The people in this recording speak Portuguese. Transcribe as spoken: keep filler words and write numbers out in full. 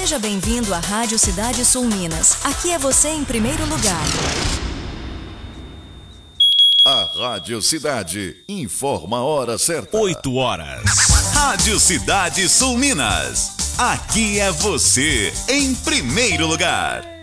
Seja bem-vindo à Rádio Cidade Sul Minas. Aqui é você em primeiro lugar. A Rádio Cidade informa a hora certa. oito horas. Rádio Cidade Sul Minas. Aqui é você em primeiro lugar.